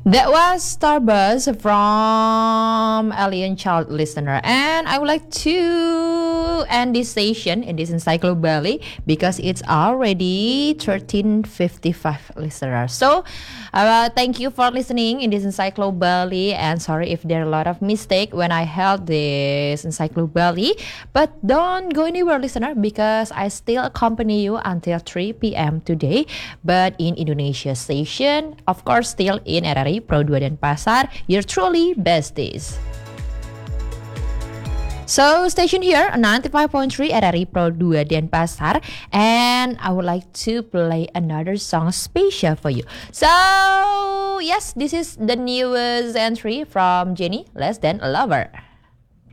That was Starbuzz from Alien Child Listener, and I would like to end this session in this Encyclobelly because it's already 13:55 listeners. So, thank you for listening in this Encyclobelly, and sorry if there are a lot of mistake when I held this Encyclobelly, but don't go anywhere, listener, because I still accompany you until 3 p.m. today, but in Indonesia station, of course, still in RRI Pro 2 Denpasar, you're truly besties. So station here 95.3 RRI Pro 2 Denpasar, and I would like to play another song special for you. So yes, this is the newest entry from Jennie, Less Than a Lover.